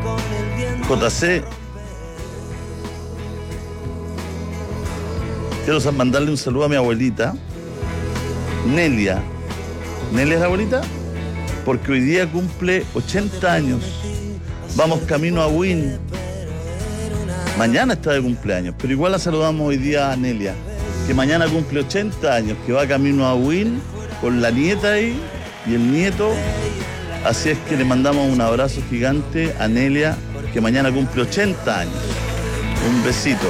JC, quiero mandarle un saludo a mi abuelita, Nelia. ¿Nelia es la abuelita? Porque hoy día cumple 80 años. Vamos camino a Wynn. Mañana está de cumpleaños, pero igual la saludamos hoy día a Nelia, que mañana cumple 80 años, que va camino a Wynn con la nieta ahí y el nieto. Así es que le mandamos un abrazo gigante a Nelia, que mañana cumple 80 años. Un besito.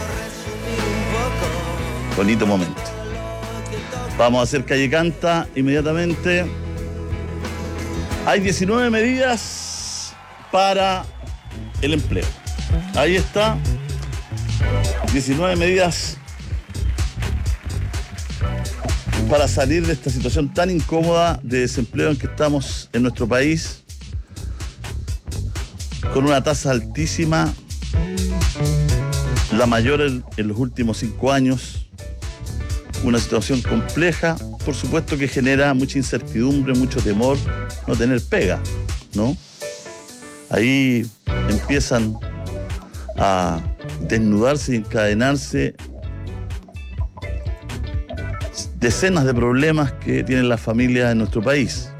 Bonito momento. Vamos a hacer Calle Canta inmediatamente. Hay 19 medidas para el empleo. Ahí está. 19 medidas para salir de esta situación tan incómoda de desempleo en que estamos en nuestro país, con una tasa altísima, la mayor en los últimos 5 años, una situación compleja, por supuesto que genera mucha incertidumbre, mucho temor, no tener pega, ¿no? Ahí empiezan a desnudarse y encadenarse decenas de problemas que tienen las familias en nuestro país.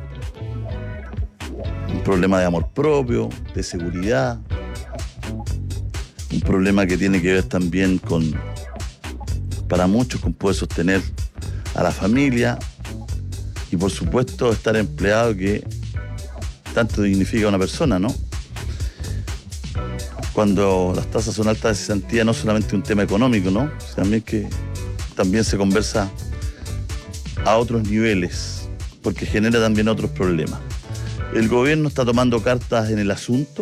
Un problema de amor propio, de seguridad, un problema que tiene que ver también con, para muchos, con poder sostener a la familia y por supuesto estar empleado, que tanto dignifica a una persona, ¿no? Cuando las tasas son altas de cesantía, no solamente un tema económico, ¿no? También se conversa a otros niveles, porque genera también otros problemas. El gobierno está tomando cartas en el asunto.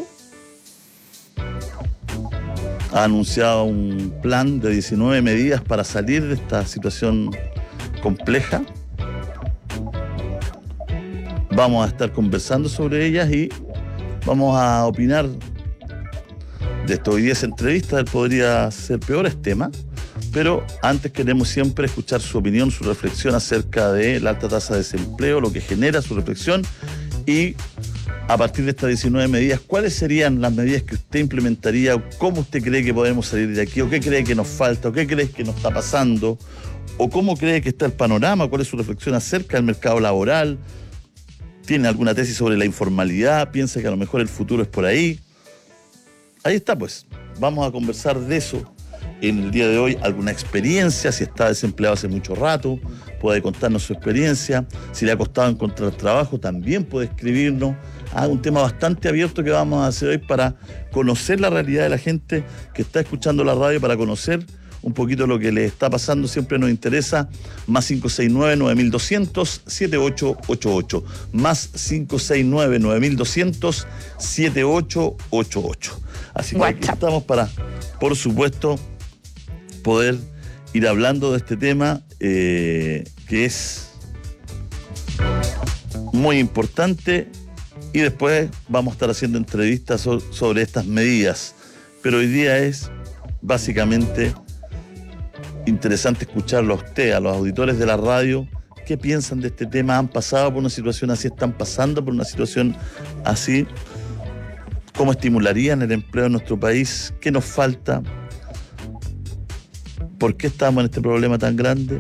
Ha anunciado un plan de 19 medidas para salir de esta situación compleja. Vamos a estar conversando sobre ellas y vamos a opinar de esto. Hoy día es entrevista, él podría ser peores temas, pero antes queremos siempre escuchar su opinión, su reflexión acerca de la alta tasa de desempleo, lo que genera su reflexión, y a partir de estas 19 medidas, ¿cuáles serían las medidas que usted implementaría? ¿Cómo usted cree que podemos salir de aquí? ¿O qué cree que nos falta? ¿O qué cree que nos está pasando? ¿O cómo cree que está el panorama? ¿Cuál es su reflexión acerca del mercado laboral? ¿Tiene alguna tesis sobre la informalidad? ¿Piensa que a lo mejor el futuro es por ahí? Ahí está, pues. Vamos a conversar de eso en el día de hoy. Alguna experiencia, si está desempleado hace mucho rato, puede contarnos su experiencia. Si le ha costado encontrar trabajo, también puede escribirnos. Un tema bastante abierto que vamos a hacer hoy para conocer la realidad de la gente que está escuchando la radio, para conocer un poquito lo que le está pasando. Siempre nos interesa. Más 569-9200-7888. Más 569-9200-7888. Así que aquí estamos para, por supuesto, poder ir hablando de este tema que es muy importante, y después vamos a estar haciendo entrevistas sobre estas medidas. Pero hoy día es básicamente interesante escucharlo a usted, a los auditores de la radio. ¿Qué piensan de este tema? ¿Han pasado por una situación así? ¿Están pasando por una situación así? ¿Cómo estimularían el empleo en nuestro país? ¿Qué nos falta? ¿Por qué estamos en este problema tan grande?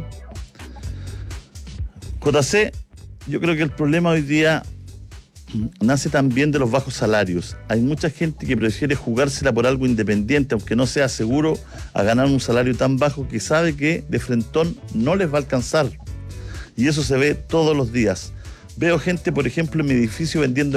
JC, yo creo que el problema hoy día nace también de los bajos salarios. Hay mucha gente que prefiere jugársela por algo independiente, aunque no sea seguro, a ganar un salario tan bajo que sabe que de frentón no les va a alcanzar. Y eso se ve todos los días. Veo gente, por ejemplo, en mi edificio vendiendo